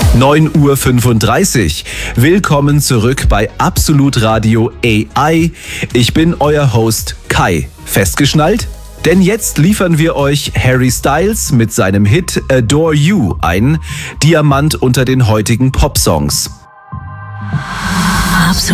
9:35 Uhr. Willkommen zurück bei Absolut Radio AI. Ich bin euer Host Kai. Festgeschnallt? Denn jetzt liefern wir euch Harry Styles mit seinem Hit Adore You, ein Diamant unter den heutigen Popsongs.